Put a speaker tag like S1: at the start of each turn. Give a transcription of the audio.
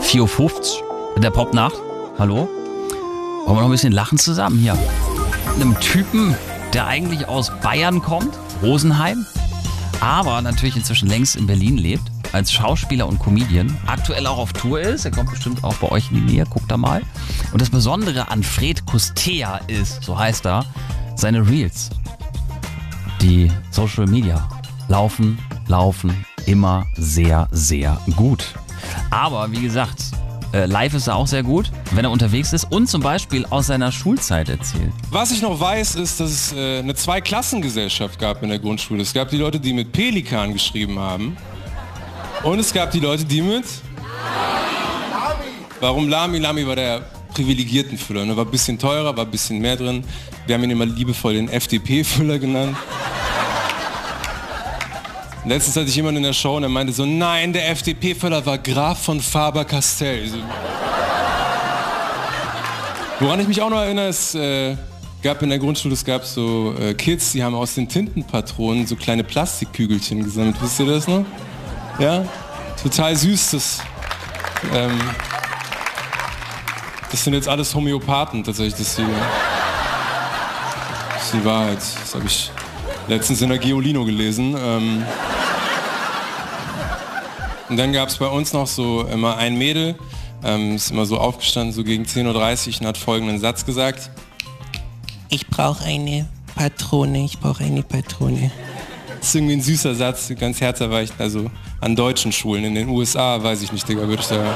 S1: 4:50 Uhr, der Popnacht. Hallo? Wollen wir noch ein bisschen lachen zusammen hier? Mit einem Typen, der eigentlich aus Bayern kommt, Rosenheim, aber natürlich inzwischen längst in Berlin lebt, als Schauspieler und Comedian, aktuell auch auf Tour ist. Er kommt bestimmt auch bei euch in die Nähe, guckt da mal. Und das Besondere an Fred Kustea ist, so heißt er, seine Reels. Die Social Media laufen immer sehr, sehr gut. Aber wie gesagt, live ist er auch sehr gut, wenn er unterwegs ist und zum Beispiel aus seiner Schulzeit erzählt.
S2: Was ich noch weiß, ist, dass es eine Zweiklassengesellschaft gab in der Grundschule. Es gab die Leute, die mit Pelikan geschrieben haben. Und es gab die Leute, die mit... Warum Lami? Lami war der Privilegiertenfüller. Ne? War ein bisschen teurer, war ein bisschen mehr drin. Wir haben ihn immer liebevoll den FDP-Füller genannt. Letztens hatte ich jemanden in der Show und er meinte so, nein, der FDP-Füller war Graf von Faber-Castell. So. Woran ich mich auch noch erinnere, es gab in der Grundschule, es gab so Kids, die haben aus den Tintenpatronen so kleine Plastikkügelchen gesammelt. Wisst ihr das noch? Ja? Total süß. Das sind jetzt alles Homöopathen tatsächlich. Das ist die Wahrheit. Das habe ich letztens in der Geolino gelesen. Und dann gab es bei uns noch so immer ein Mädel, ist immer so aufgestanden, so gegen 10:30 Uhr und hat folgenden Satz gesagt. Ich brauche eine Patrone, ich brauche eine Patrone. Das ist irgendwie ein süßer Satz, ganz herzerweichend, also an deutschen Schulen. In den USA, weiß ich nicht, Digga, würde ich sagen.